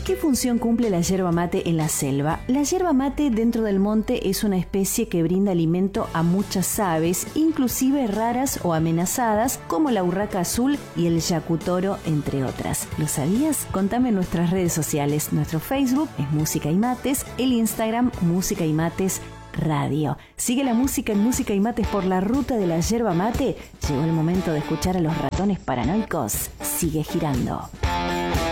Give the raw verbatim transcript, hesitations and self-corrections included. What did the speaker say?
¿Qué función cumple la yerba mate en la selva? La yerba mate dentro del monte es una especie que brinda alimento a muchas aves, inclusive raras o amenazadas, como la urraca azul y el yacutoro, entre otras. ¿Lo sabías? Contame en nuestras redes sociales. Nuestro Facebook es Música y Mates, el Instagram Música y Mates Radio. Sigue la música en Música y Mates por la ruta de la yerba mate. Llegó el momento de escuchar a los ratones paranoicos. Sigue girando.